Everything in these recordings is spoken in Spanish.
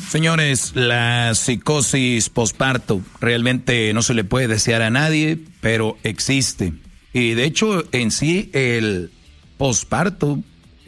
Señores, la psicosis posparto realmente no se le puede desear a nadie, pero existe. Y de hecho, en sí, el posparto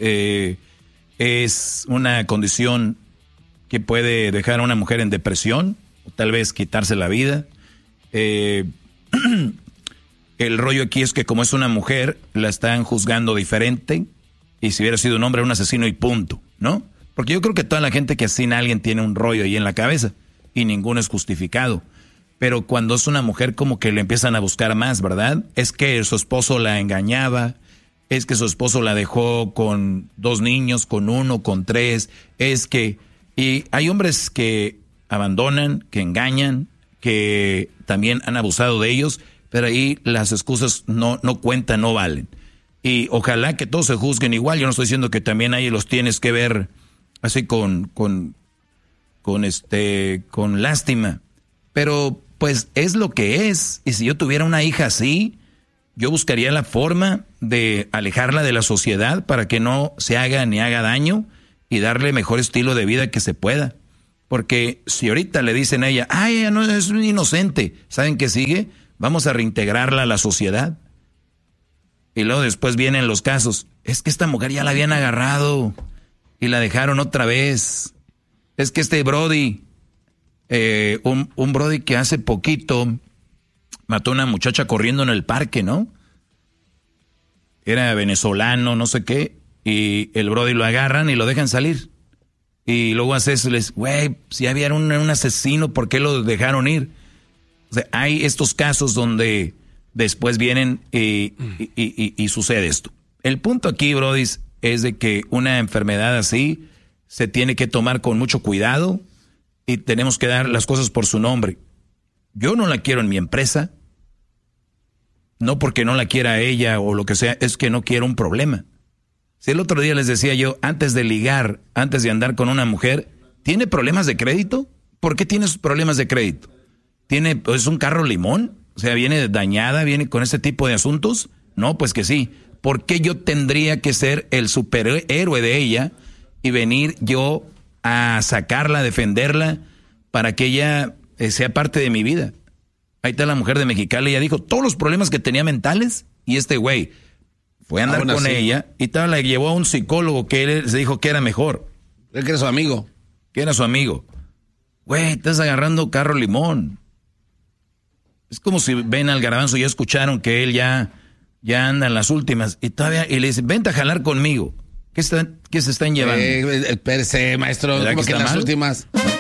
es una condición que puede dejar a una mujer en depresión, o tal vez quitarse la vida. El rollo aquí es que como es una mujer, la están juzgando diferente, y si hubiera sido un hombre, un asesino y punto, ¿no? Porque yo creo que toda la gente que asesina a alguien tiene un rollo ahí en la cabeza y ninguno es justificado. Pero cuando es una mujer como que le empiezan a buscar más, ¿verdad? Es que su esposo la engañaba, es que su esposo la dejó con 2 niños, con 1, con 3, es que... Y hay hombres que abandonan, que engañan, que también han abusado de ellos, pero ahí las excusas no cuentan, no valen. Y ojalá que todos se juzguen igual. Yo no estoy diciendo que también ahí los tienes que ver así con lástima, pero pues es lo que es. Y si yo tuviera una hija así, yo buscaría la forma de alejarla de la sociedad para que no se haga ni haga daño y darle mejor estilo de vida que se pueda. Porque si ahorita le dicen a ella, ay, ella no es inocente, ¿saben qué sigue? Vamos a reintegrarla a la sociedad. Y luego después vienen los casos, es que esta mujer ya la habían agarrado y la dejaron otra vez. Es que este Brody, un Brody que hace poquito mató a una muchacha corriendo en el parque, ¿no? Era venezolano, no sé qué, y el Brody lo agarran y lo dejan salir. Y luego hace eso, les, güey, si había un asesino, ¿por qué lo dejaron ir? O sea, hay estos casos donde después vienen y sucede esto. El punto aquí, Brody, es de que una enfermedad así se tiene que tomar con mucho cuidado y tenemos que dar las cosas por su nombre. Yo no la quiero en mi empresa, no porque no la quiera ella o lo que sea, es que no quiero un problema. Si el otro día les decía yo, antes de ligar, antes de andar con una mujer, ¿tiene problemas de crédito? ¿Por qué tiene problemas de crédito? ¿Tiene, pues, un carro limón? O sea, ¿viene dañada? ¿Viene con ese tipo de asuntos? No, pues que sí. ¿Por qué yo tendría que ser el superhéroe de ella y venir yo a sacarla, a defenderla, para que ella sea parte de mi vida? Ahí está la mujer de Mexicali, ella dijo todos los problemas que tenía mentales, y este güey fue a andar con ella y tal, la llevó a un psicólogo que él se dijo que era mejor. Él que era su amigo. Que era su amigo. Güey, estás agarrando carro limón. Es como si ven al Garbanzo, ya escucharon que él ya anda en las últimas y todavía y le dicen, vente a jalar conmigo. ¿Qué se están llevando? Espérese, maestro, ¿cómo que en las últimas?